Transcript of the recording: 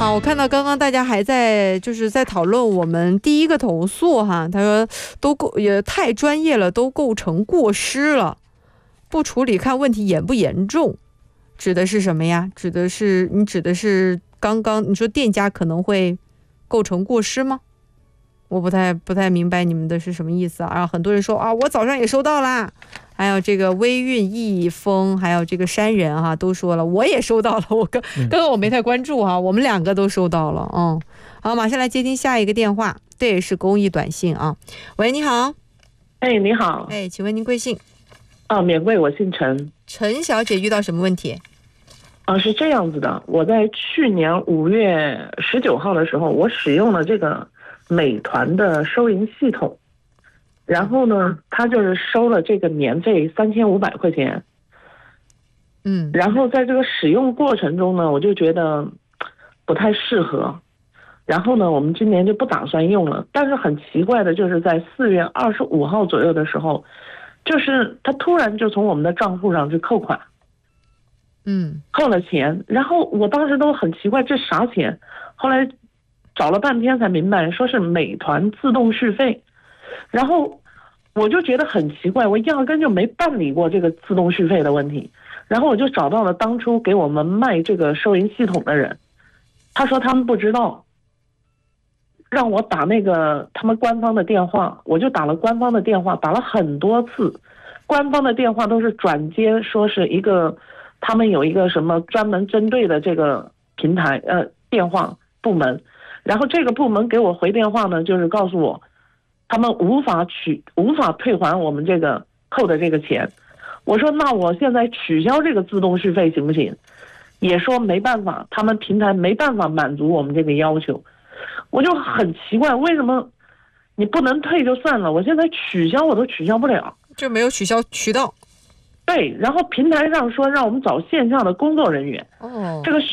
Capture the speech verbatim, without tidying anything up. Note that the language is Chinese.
好，我看到刚刚大家还在就是在讨论我们第一个投诉哈，他说都够也太专业了，都构成过失了，不处理看问题严不严重，指的是什么呀？指的是你指的是刚刚你说店家可能会构成过失吗？我不太不太明白你们的是什么意思啊？然后很多人说啊，我早上也收到啦。还有这个微韵易风，还有这个山人哈、啊，都说了，我也收到了。我刚刚刚我没太关注哈、啊，我们两个都收到了。嗯，好，马上来接听下一个电话，这也是公益短信啊。喂，你好。 哎，你好。 哎，请问您贵姓？ 啊，免贵，我姓陈。 陈小姐遇到什么问题？ 啊，是这样子的，我在去年五月十九号的时候，我使用了这个美团的收银系统。然后呢，他就是收了这个年费三千五百块钱， 嗯， 然后在这个使用过程中呢，我就觉得不太适合，然后呢，我们今年就不打算用了。但是很奇怪的就是在四月二十五号左右的时候，就是他突然就从我们的账户上去扣款， 嗯， 扣了钱，然后我当时都很奇怪这啥钱，后来找了半天才明白，说是美团自动续费。然后我就觉得很奇怪，我压根就没办理过这个自动续费的问题。然后我就找到了当初给我们卖这个收银系统的人，他说他们不知道，让我打那个他们官方的电话，我就打了官方的电话，打了很多次，官方的电话都是转接，说是一个他们有一个什么专门针对的这个平台呃电话部门，然后这个部门给我回电话呢，就是告诉我他们无法取无法退还我们这个扣的这个钱。我说那我现在取消这个自动续费行不行？也说没办法，他们平台没办法满足我们这个要求。我就很奇怪，为什么你不能退就算了，我现在取消我都取消不了， 就没有取消渠道。 对，然后平台上说让我们找线下的工作人员， 哦， 这个